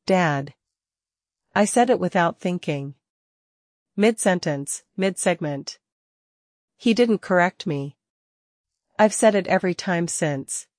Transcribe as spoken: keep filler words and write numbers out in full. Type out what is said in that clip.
Dad. I said it without thinking. Mid-sentence, mid-segment. He didn't correct me. I've said it every time since.